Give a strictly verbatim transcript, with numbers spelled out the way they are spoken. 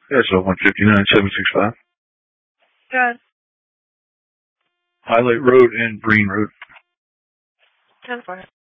Yeah, so one fifty-nine, seven six five. Good. Highlight Road and Breen Road. ten four.